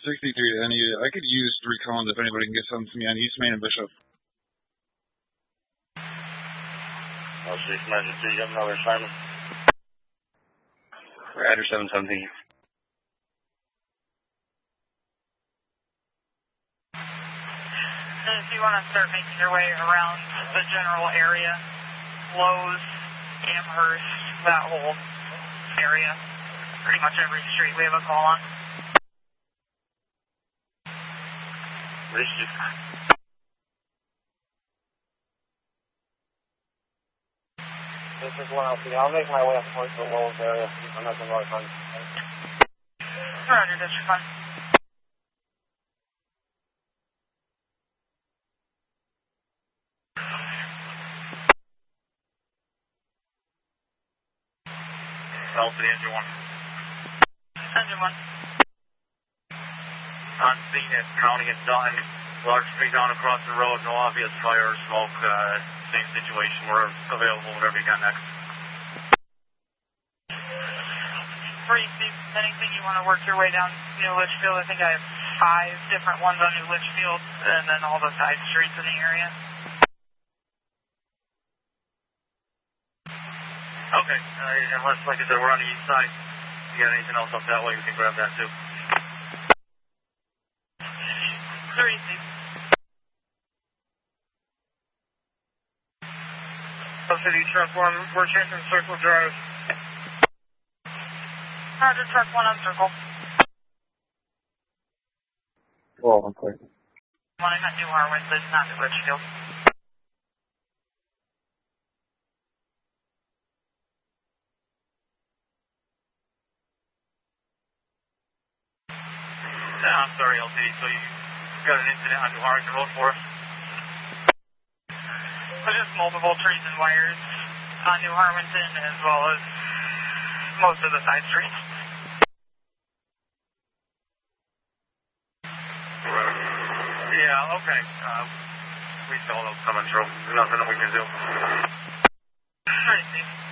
63, I could use 3 cones if anybody can get something to me on East Main and Bishop. Oh, 6 Magic 3, you have another assignment? Rider 717. And if you want to start making your way around the general area, Lowe's, Amherst, that whole area, pretty much every street we have a call on. This is 1LC. I'll make my way up towards the Lowe's area. I'm at the north end. Roger, District 1. City Engine 1. Engine 1. On scene at County and Dutton. Large tree down across the road. No obvious fire or smoke. Same situation. We're available whatever you got next. Anything you want to work your way down New Litchfield? I think I have 5 different ones on New Litchfield and then all the side streets in the area. Okay, unless, like I said, we're on the east side. If you got anything else up that way, we can grab that too. 3C. City Truck 1, we're checking Circle Drive. Roger, Truck 1 on Circle. Oh, okay. One in New Harwin, but not New Litchfield. I'm sorry, LTD. So you got an incident on New Harrington Road for us? There's just multiple trees and wires on New Harwinton as well as most of the side streets. Yeah, okay. We saw those coming through. Nothing that we can do. Pretty safe.